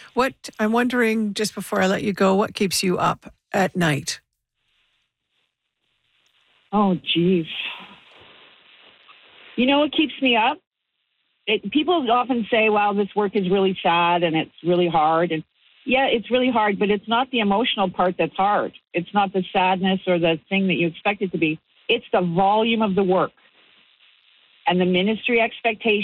What I'm wondering, just before I let you go, what keeps you up at night? Oh, geez. You know what keeps me up? People often say, "Wow, this work is really sad and it's really hard." And yeah, it's really hard, but it's not the emotional part that's hard. It's not the sadness or the thing that you expect it to be. It's the volume of the work and the ministry expectation